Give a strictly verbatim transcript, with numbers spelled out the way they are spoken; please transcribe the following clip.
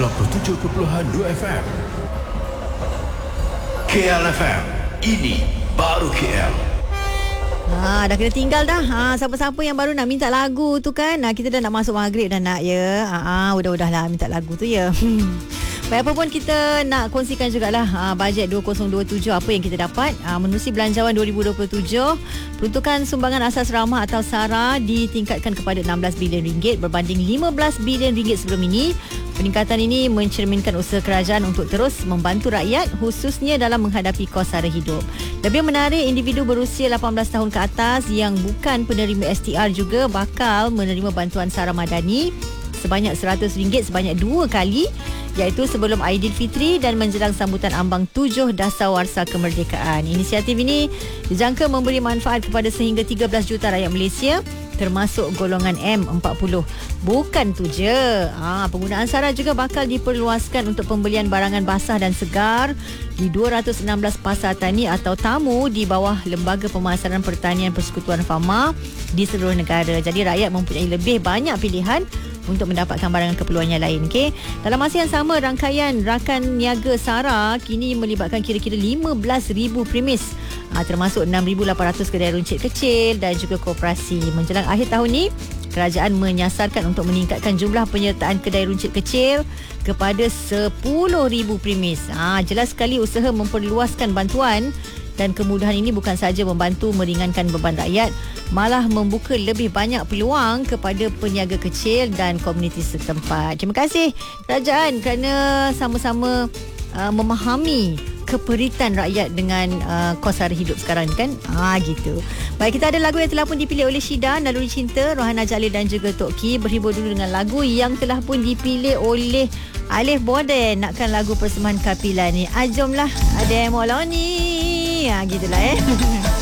sembilan puluh tujuh perpuluhan dua F M. K L F M, ini baru K L. Ha, dah kena tinggal dah. Ha, siapa-siapa yang baru nak minta lagu tu kan. Ha, kita dah nak masuk maghrib dah nak ya. Ha, ha udah-udahlah minta lagu tu ya. Baik, apa pun kita nak kongsikan jugalah ha, bajet dua ribu dua puluh tujuh apa yang kita dapat. Ha, menerusi belanjawan dua ribu dua puluh tujuh, peruntukan sumbangan asas ramah atau SARA ditingkatkan kepada enam belas bilion ringgit berbanding lima belas bilion ringgit sebelum ini. Peningkatan ini mencerminkan usaha kerajaan untuk terus membantu rakyat khususnya dalam menghadapi kos sara hidup. Lebih menarik, individu berusia lapan belas tahun ke atas yang bukan penerima S T R juga bakal menerima bantuan SARA Madani sebanyak seratus ringgit sebanyak dua kali, iaitu sebelum Aidilfitri dan menjelang sambutan ambang tujuh Dasawarsa Kemerdekaan. Inisiatif ini dijangka memberi manfaat kepada sehingga tiga belas juta rakyat Malaysia termasuk golongan M empat puluh. Bukan tu je, ha, penggunaan SARA juga bakal diperluaskan untuk pembelian barangan basah dan segar di dua ratus enam belas pasar tani atau tamu di bawah Lembaga Pemasaran Pertanian Persekutuan Fama di seluruh negara. Jadi rakyat mempunyai lebih banyak pilihan untuk mendapatkan barangan keperluannya lain. Okay? Dalam masa yang sama, rangkaian rakan niaga SARA kini melibatkan kira-kira lima belas ribu premis, ha, termasuk enam ribu lapan ratus kedai runcit kecil dan juga koperasi. Menjelang akhir tahun ini, kerajaan menyasarkan untuk meningkatkan jumlah penyertaan kedai runcit kecil kepada sepuluh ribu premis. Ha, jelas sekali usaha memperluaskan bantuan dan kemudahan ini bukan sahaja membantu meringankan beban rakyat, malah membuka lebih banyak peluang kepada peniaga kecil dan komuniti setempat. Terima kasih kerajaan kerana sama-sama uh, memahami keperitan rakyat dengan uh, kos sara hidup sekarang kan. Ah gitu. Baik, kita ada lagu yang telah pun dipilih oleh Syida, Naluri Cinta, Rohana Jalil dan juga Tok Ki. Berhibur dulu dengan lagu yang telah pun dipilih oleh Alif Boden. Nakkan lagu persembahan Kapila ni. Ajomlah ada Moloni. Ah gitulah eh.